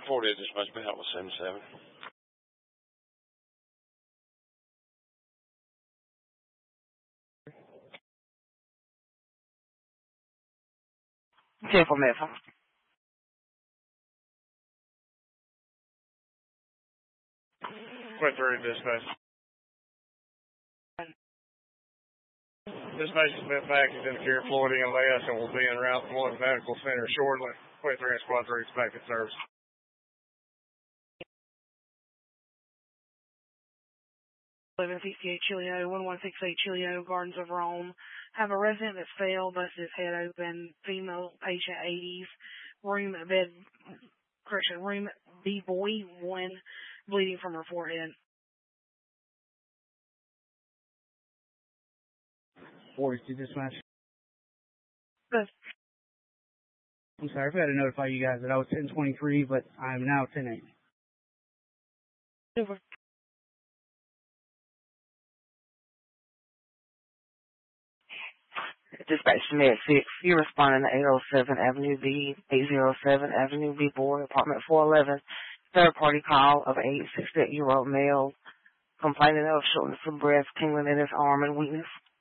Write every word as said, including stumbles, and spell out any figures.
forty-eight dispatch, been out with seven seven. ten for Medford. twenty-three dispatch. Dispatch has been packaged in the care Floyd M S and will be en route to Morton Medical Center shortly. twenty-three and Squad three expected service. eleven sixty-eight Chilio, one one six eight Chilio, Gardens of Rome. Have a resident that fell, busted his head open, female patient eighties, room bed, correction, room B boy one, bleeding from her forehead. forty-two dispatch. Good. I'm sorry, I forgot to notify you guys that I was ten twenty-three, but I'm now ten eight. Super. Dispatch to me at six. You're responding to eight oh seven Avenue B, eight oh seven Avenue B, board, apartment four eleven. Third party call of eight sixty-eight year old male complaining of shortness of breath, tingling in his arm, and weakness.